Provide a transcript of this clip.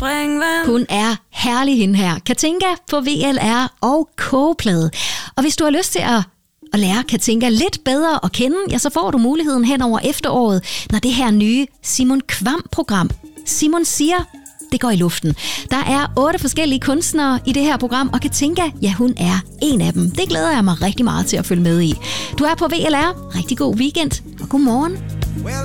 springvand. Hun er herlig, hende her. Katinka på VLR og kogeplade. Og hvis du har lyst til at lære Katinka lidt bedre at kende, ja, så får du muligheden hen over efteråret, når det her nye Simon Kvam-program, Simon siger, det går i luften. Der er 8 forskellige kunstnere i det her program, og Katinka, ja, hun er en af dem. Det glæder jeg mig rigtig meget til at følge med i. Du er på VLR. Rigtig god weekend, og god morgen.